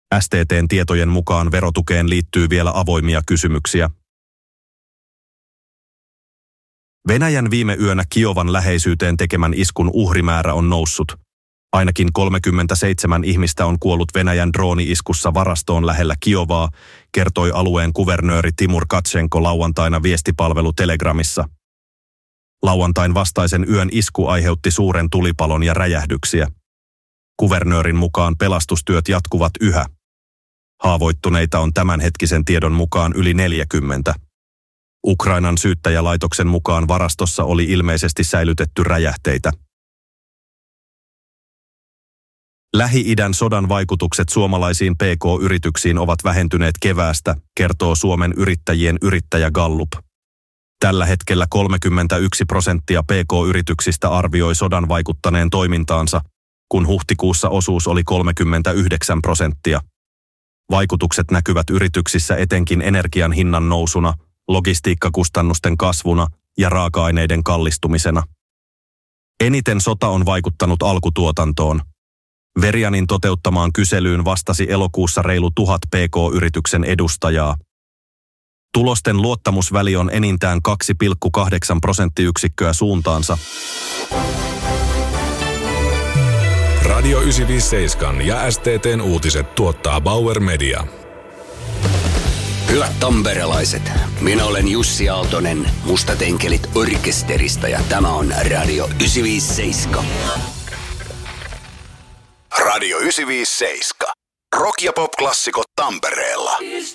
STT:n tietojen mukaan verotukeen liittyy vielä avoimia kysymyksiä. Venäjän viime yönä Kiovan läheisyyteen tekemän iskun uhrimäärä on noussut. Ainakin 37 ihmistä on kuollut Venäjän drooni-iskussa varastoon lähellä Kiovaa, kertoi alueen kuvernööri Timur Katsenko lauantaina viestipalvelu Telegramissa. Lauantain vastaisen yön isku aiheutti suuren tulipalon ja räjähdyksiä. Kuvernöörin mukaan pelastustyöt jatkuvat yhä. Haavoittuneita on tämänhetkisen tiedon mukaan yli 40. Ukrainan syyttäjälaitoksen mukaan varastossa oli ilmeisesti säilytetty räjähteitä. Lähi-idän sodan vaikutukset suomalaisiin PK-yrityksiin ovat vähentyneet keväästä, kertoo Suomen yrittäjien yrittäjä Gallup. Tällä hetkellä 31% PK-yrityksistä arvioi sodan vaikuttaneen toimintaansa, kun huhtikuussa osuus oli 39%. Vaikutukset näkyvät yrityksissä etenkin energian hinnan nousuna, logistiikkakustannusten kasvuna ja raaka-aineiden kallistumisena. Eniten sota on vaikuttanut alkutuotantoon. Verianin toteuttamaan kyselyyn vastasi elokuussa reilu 1000 PK-yrityksen edustajaa. Tulosten luottamusväli on enintään 2,8 prosenttiyksikköä suuntaansa. Radio 957 ja STT:n uutiset tuottaa Bauer Media. Hyvät tamperelaiset, minä olen Jussi Aaltonen Mustat Enkelit -orkesterista ja tämä on Radio 957. Radio 957. Rock- ja pop-klassikot Tampereella.